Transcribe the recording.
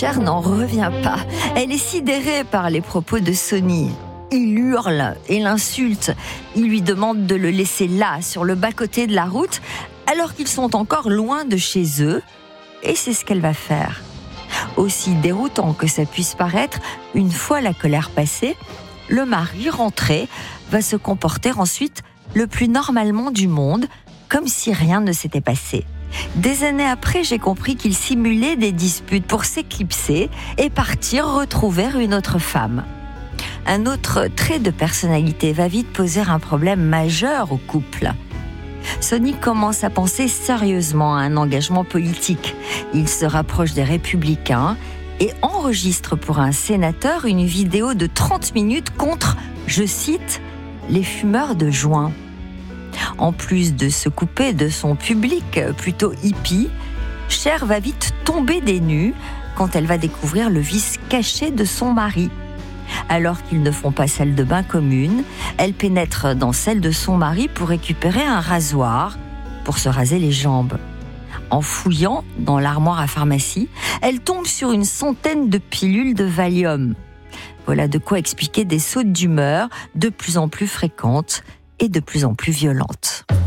Cher n'en revient pas. Elle est sidérée par les propos de Sonny. Il hurle et l'insulte. Il lui demande de le laisser là, sur le bas-côté de la route, alors qu'ils sont encore loin de chez eux. Et c'est ce qu'elle va faire. Aussi déroutant que ça puisse paraître, une fois la colère passée, le mari, rentré, va se comporter ensuite le plus normalement du monde, comme si rien ne s'était passé. Des années après, j'ai compris qu'il simulait des disputes pour s'éclipser et partir retrouver une autre femme. Un autre trait de personnalité va vite poser un problème majeur au couple. Sonny commence à penser sérieusement à un engagement politique. Il se rapproche des Républicains et enregistre pour un sénateur une vidéo de 30 minutes contre, je cite, « les fumeurs de joint ». En plus de se couper de son public plutôt hippie, Cher va vite tomber des nues quand elle va découvrir le vice caché de son mari. Alors qu'ils ne font pas salle de bain commune, elle pénètre dans celle de son mari pour récupérer un rasoir pour se raser les jambes. En fouillant dans l'armoire à pharmacie, elle tombe sur une centaine de pilules de Valium. Voilà de quoi expliquer des sautes d'humeur de plus en plus fréquentes et de plus en plus violentes.